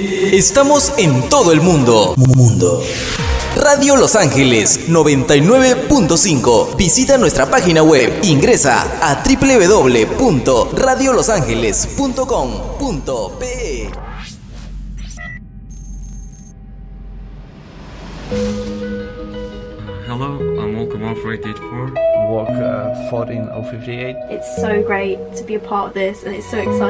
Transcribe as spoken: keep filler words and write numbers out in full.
Estamos en todo el mundo. Mundo. Radio Los Ángeles noventa y nueve punto cinco. Visita nuestra página web. Ingresa a doble u doble u doble u punto radio los ángeles punto com punto pe. Hello, I'm Walker one four eight eight four. Walker fourteen oh fifty-eight. It's so great to be a part of this, and it's so exciting.